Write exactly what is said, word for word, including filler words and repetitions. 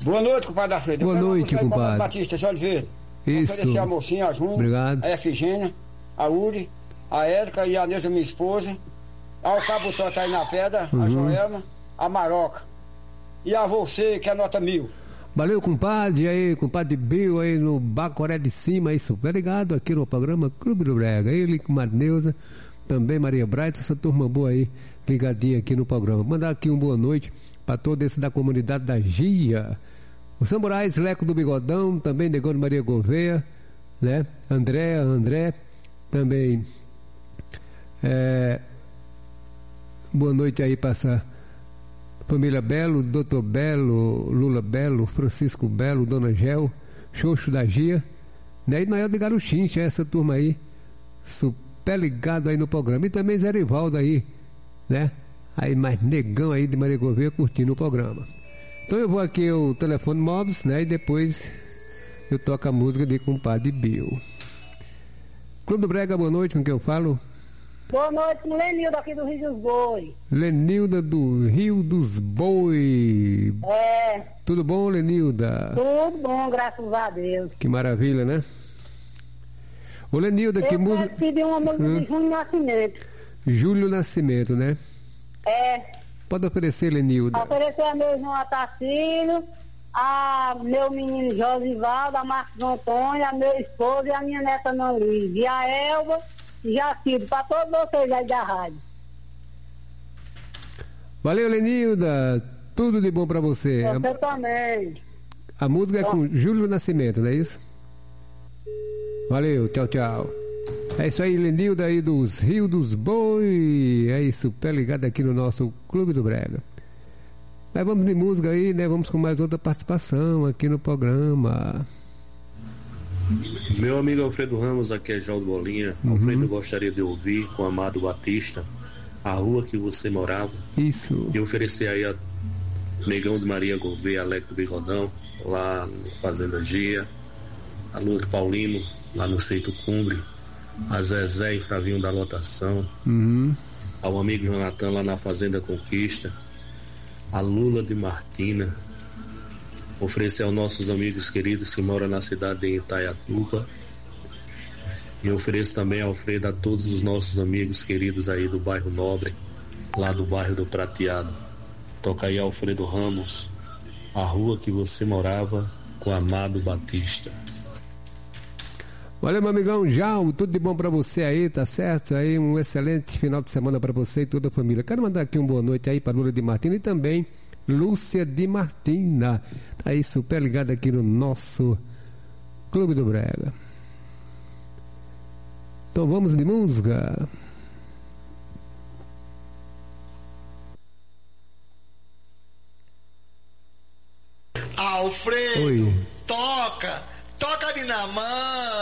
Boa noite, compadre Alfredo. Boa noite, compadre. Batista, de Oliveira. Isso. Oferecer a mocinha, a Júnior, Obrigado. a Efigênia, a Uri, a Érica e a Neuza, minha esposa. Ao Cabo Só tá aí na pedra, uhum. A Joelma, a Maroca. E a você, que é nota mil. Valeu, compadre. E aí, compadre Bill aí no Bacoré de Cima, aí, super ligado aqui no programa Clube do Brega. Ele com Marneuza, também Maria Bright, essa turma boa aí, ligadinha aqui no programa. Mandar aqui uma boa noite para todos esses da comunidade da Gia. O Samurais Leco do Bigodão, também Negão de Maria Gouveia, né? André, André, também. É, boa noite aí para essa família Belo, doutor Belo, Lula Belo, Francisco Belo, Dona Gel, Xoxo da Gia, né? E Noel de Garuchincha, essa turma aí, super ligado aí no programa. E também Zé Rivaldo aí, né? Aí mais Negão aí de Maria Gouveia curtindo o programa. Então eu vou aqui o telefone móveis, né? E depois eu toco a música de compadre Bill. Clube do Brega, boa noite, com quem eu falo? Boa noite, com Lenilda aqui do Rio dos Boi. Lenilda do Rio dos Boi. É. Tudo bom, Lenilda? Tudo bom, graças a Deus. Que maravilha, né? Ô Lenilda, eu que música... Eu pedi uma música hum? de Júlio Nascimento. Júlio Nascimento, né? É. Pode oferecer, Lenilda. Oferecer a meu irmão Atacílio, a meu menino Josivaldo, a Marcos Antônio, a meu esposo e a minha neta Nanlis. E a Elba e Jacildo, para todos vocês aí da rádio. Valeu, Lenilda. Tudo de bom para você. Você a... também. A música é com Júlio Nascimento, não é isso? Valeu, tchau, tchau. É isso aí, Lenilda aí dos Rio dos Boi. É isso, pé ligado aqui no nosso Clube do Brega. Mas vamos de música aí, né? Vamos com mais outra participação aqui no programa. Meu amigo Alfredo Ramos, aqui é João Bolinha. Uhum. Alfredo, eu gostaria de ouvir com o Amado Batista A Rua Que Você Morava. Isso. E oferecer aí a Negão de Maria Gouveia, Aleco do Bigodão, lá no Fazenda Gia, a Lula Paulino, lá no Seito Cumbre, a Zezé e Fravinho da Lotação, uhum. ao amigo Jonathan lá na Fazenda Conquista, a Lula de Martina, oferecer aos nossos amigos queridos que moram na cidade de Itaiatuba, e ofereço também, Alfredo, a todos os nossos amigos queridos aí do bairro Nobre, lá do bairro do Prateado. Toca aí, Alfredo Ramos, A Rua Que Você Morava, com Amado Batista. Olha, meu amigão João, tudo de bom pra você aí, tá certo? Aí um excelente final de semana pra você e toda a família. Quero mandar aqui uma boa noite aí pra Lula de Martina e também Lúcia de Martina. Tá aí super ligado aqui no nosso Clube do Brega. Então vamos de música. Alfredo, Oi. toca, toca Dinamã.